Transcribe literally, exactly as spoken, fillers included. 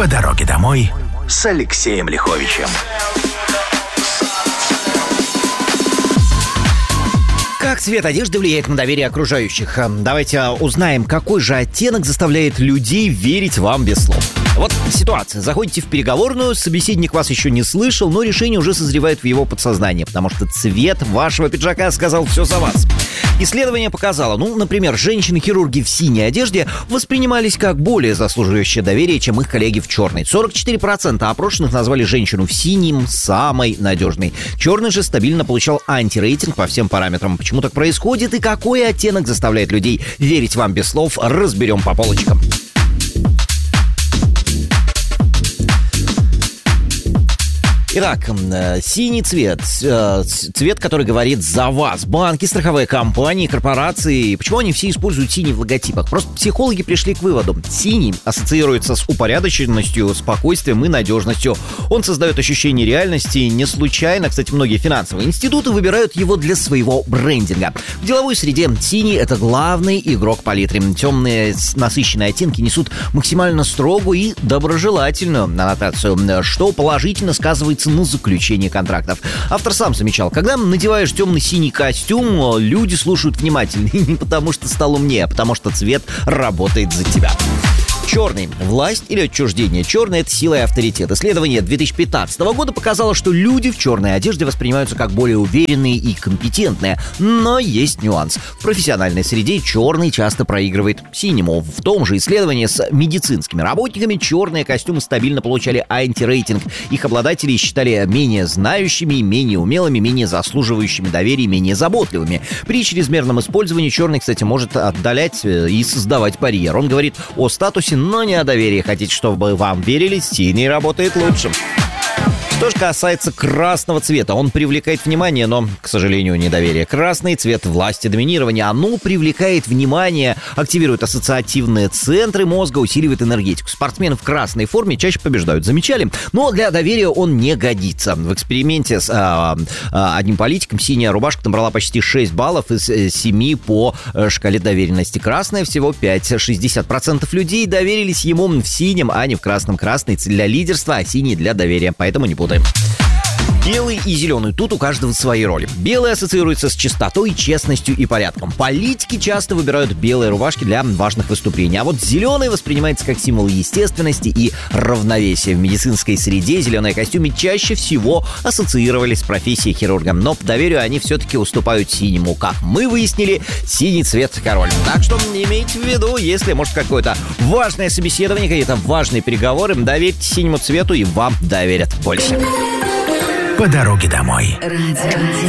По дороге домой с Алексеем Лиховичем. Как цвет одежды влияет на доверие окружающих? Давайте узнаем, какой же оттенок заставляет людей верить вам без слов. Вот ситуация. Заходите в переговорную, собеседник вас еще не слышал, но решение уже созревает в его подсознании, потому что цвет вашего пиджака сказал все за вас. Исследование показало, ну, например, женщины-хирурги в синей одежде воспринимались как более заслуживающие доверия, чем их коллеги в черной. сорок четыре процента опрошенных назвали женщину в синем самой надежной. Черный же стабильно получал антирейтинг по всем параметрам. Почему так происходит и какой оттенок заставляет людей верить вам без слов, разберем по полочкам. Итак, синий цвет, цвет, который говорит за вас. Банки, страховые компании, корпорации. Почему они все используют синий в логотипах? Просто психологи пришли к выводу. Синий ассоциируется с упорядоченностью, спокойствием и надежностью. Он создает ощущение реальности. Не случайно, кстати, многие финансовые институты выбирают его для своего брендинга. В деловой среде синий — это главный игрок палитры. Темные насыщенные оттенки несут максимально строгую и доброжелательную аннотацию, что положительно сказывается на заключении контрактов. Автор сам замечал, когда надеваешь темно-синий костюм, люди слушают внимательно. И не потому что стал умнее, а потому что цвет работает за тебя. Черный. Власть или отчуждение. Черный — это сила и авторитет. Исследование две тысячи пятнадцатого года показало, что люди в черной одежде воспринимаются как более уверенные и компетентные. Но есть нюанс. В профессиональной среде черный часто проигрывает синему. В том же исследовании с медицинскими работниками черные костюмы стабильно получали антирейтинг. Их обладатели считали менее знающими, менее умелыми, менее заслуживающими доверия, менее заботливыми. При чрезмерном использовании черный, кстати, может отдалять и создавать барьер. Он говорит о статусе, но не о доверии. Хотите, чтобы вам верили, синий работает лучше. Что же касается красного цвета, он привлекает внимание, но, к сожалению, недоверие. Красный — цвет власти, доминирования. Оно привлекает внимание, активирует ассоциативные центры мозга, усиливает энергетику. Спортсмены в красной форме чаще побеждают. Замечали? Но для доверия он не годится. В эксперименте с а, а, одним политиком синяя рубашка набрала почти шесть баллов из семи по шкале доверенности. Красная всего пять. шестьдесят процентов людей доверились ему в синем, а не в красном. Красный для лидерства, а синий для доверия. Поэтому не путаем. Белый и зеленый. Тут у каждого свои роли. Белый ассоциируется с чистотой, честностью и порядком. Политики часто выбирают белые рубашки для важных выступлений. А вот зеленый воспринимается как символ естественности и равновесия. В медицинской среде зеленые костюмы чаще всего ассоциировались с профессией хирурга. Но по доверию они все-таки уступают синему. Как мы выяснили, синий цвет король. Так что имейте в виду, если, может, какое-то важное собеседование, какие-то важные переговоры, доверьте синему цвету, и вам доверят больше. По дороге домой. Радио.